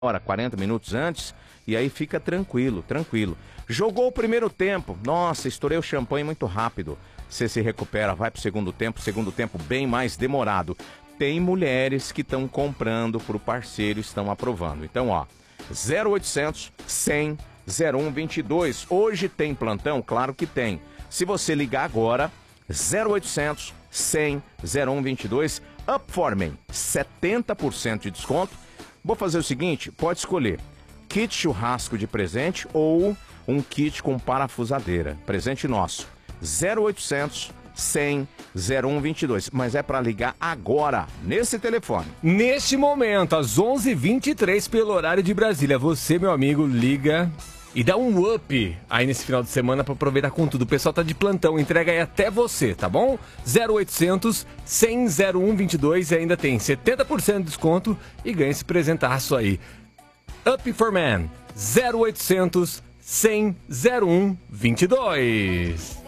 hora, 40 minutos antes, e aí fica tranquilo, tranquilo. Jogou o primeiro tempo, nossa, estourei o champanhe muito rápido. Você se recupera, vai pro segundo tempo bem mais demorado. Tem mulheres que estão comprando pro parceiro, estão aprovando. Então, ó, 0800 100 0122. Hoje tem plantão? Claro que tem. Se você ligar agora, 0800 100 0122, Up for Men, 70% de desconto. Vou fazer o seguinte, pode escolher kit churrasco de presente ou um kit com parafusadeira. Presente nosso, 0800 100 0122. Mas é para ligar agora, nesse telefone. Neste momento, às 11h23, pelo horário de Brasília. Você, meu amigo, liga e dá um up aí nesse final de semana para aproveitar com tudo. O pessoal tá de plantão, entrega aí até você, tá bom? 0800 100 0122 e ainda tem 70% de desconto e ganha esse presentaço aí. Up for Man, 0800 100 0122.